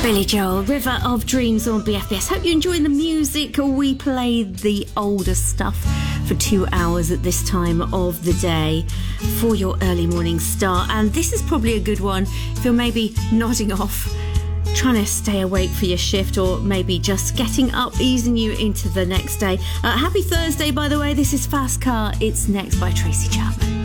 Billy Joel, River of Dreams on BFBS. Hope you're enjoying the music. We play the older stuff for 2 hours at this time of the day for your early morning start. And this is probably a good one if you're maybe nodding off, trying to stay awake for your shift, or maybe just getting up, easing you into the next day. Happy Thursday, by the way. This is Fast Car. It's next by Tracy Chapman.